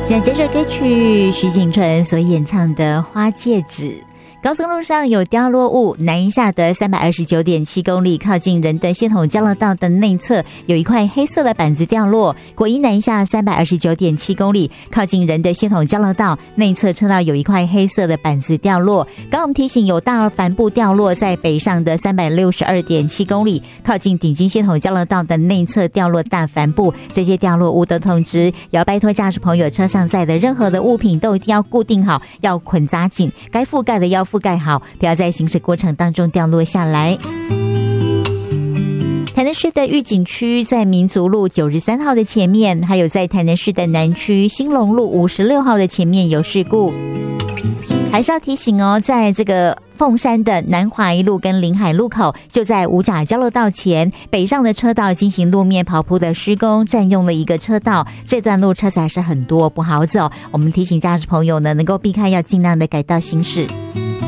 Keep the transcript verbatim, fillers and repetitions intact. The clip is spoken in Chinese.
现在这首歌曲徐锦纯所演唱的《花戒指》。高速路上有掉落物，南一下的 三百二十九点七 公里，靠近仁德系统交流道的内侧有一块黑色的板子掉落。国一南一下 三百二十九点七 公里，靠近仁德系统交流道内侧车道有一块黑色的板子掉落。刚我们提醒有大帆布掉落在北上的 三百六十二点七 公里，靠近鼎金系统交流道的内侧掉落大帆布，这些掉落物的通知也要拜托驾驶朋友车上载的任何的物品都一定要固定好，要捆扎紧，该覆盖的要覆盖好，不要在行驶过程当中掉落下来。台南市的玉井区在民族路九十三号的前面，还有在台南市的南区兴隆路五十六号的前面有事故。还是要提醒哦，在这个凤山的南华一路跟临海路口，就在五甲交流道前，北上的车道进行路面刨铺的施工，占用了一个车道，这段路车子还是很多，不好走。我们提醒驾驶朋友呢，能够避开要尽量的改道行驶。